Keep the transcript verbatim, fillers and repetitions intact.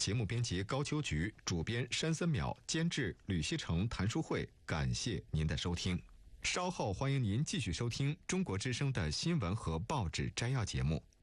节目编辑高秋菊，主编山森淼，监制吕希成、谭淑慧。感谢您的收听。稍后欢迎您继续收听中国之声的新闻和报纸摘要节目。